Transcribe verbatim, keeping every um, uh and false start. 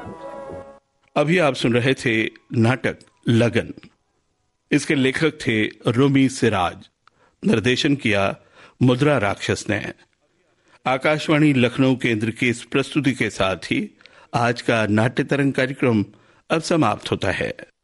अभी आप सुन रहे थे नाटक लगन। इसके लेखक थे रूमी सिराज। निर्देशन किया मुद्रा राक्षस ने। आकाशवाणी लखनऊ केंद्र की इस प्रस्तुति के साथ ही आज का नाट्य तरंग कार्यक्रम अब समाप्त होता है।